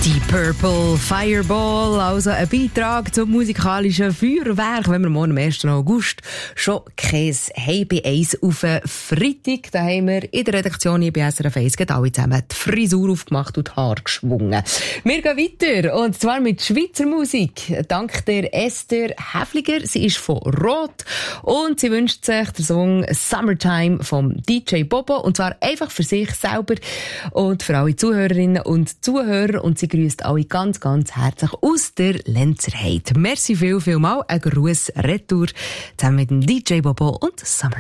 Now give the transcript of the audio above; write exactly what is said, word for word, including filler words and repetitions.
Die Purple Fireball, also ein Beitrag zum musikalischen Feuerwerk, wenn wir morgen am ersten August schon kein Hey bei eins auf Freitag, da haben wir in der Redaktion hier bei S R F eins alle zusammen die Frisur aufgemacht und die Haare geschwungen. Wir gehen weiter, und zwar mit Schweizer Musik. Dank der Esther Häfliger, sie ist von Rot und sie wünscht sich den Song Summertime vom D J Bobo, und zwar einfach für sich selber und für alle Zuhörerinnen und Zuhörer, und sie grüßt alle ganz, ganz herzlich aus der Lenzerheide. Merci viel, viel mal. Ein Gruß retour zusammen mit dem D J Bobo und Summer.